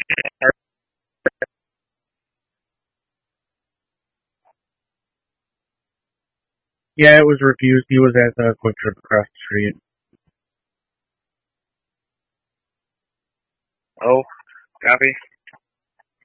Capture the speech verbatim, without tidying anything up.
Yeah, it was refused. He was at the Quick Trip across the street. Oh, copy.